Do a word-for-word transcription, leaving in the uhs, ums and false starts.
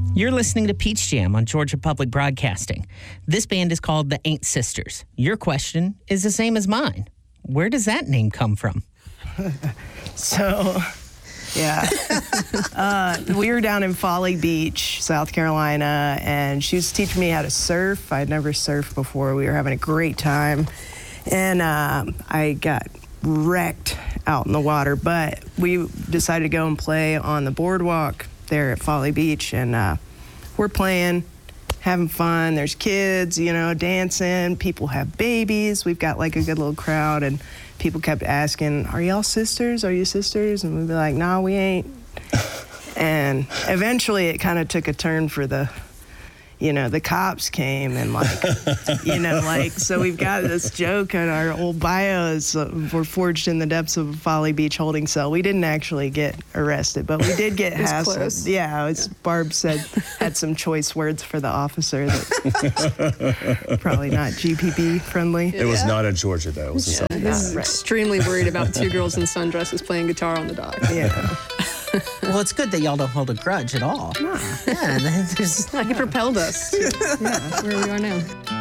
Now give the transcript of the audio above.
You're listening to Peach Jam on Georgia Public Broadcasting. This band is called the Ain't Sisters. Your question is the same as mine. Where does that name come from? So, yeah. uh, we were down in Folly Beach, South Carolina, and she was teaching me how to surf. I'd never surfed before. We were having a great time. And uh, I got wrecked out in the water, but we decided to go and play on the boardwalk there at Folly Beach, and uh, we're playing, having fun. There's kids, you know, dancing. People have babies. We've got like a good little crowd, and people kept asking, "Are y'all sisters? Are you sisters?" And we'd be like, "Nah, we ain't." And eventually it kind of took a turn for the, you know, the cops came and like, you know, like, so we've got this joke in our old bios. Uh, we're forged in the depths of a Folly Beach holding cell. We didn't actually get arrested, but we did get hassled. Close. Yeah, it was, Barb said, had some choice words for the officer that probably not G P B friendly. It was not in Georgia, though. It was in South He's Right. extremely worried about two girls in sundresses playing guitar on the dock. Yeah. Well, it's good that y'all don't hold a grudge at all. No. Yeah, there's... He propelled us to yeah, where we are now.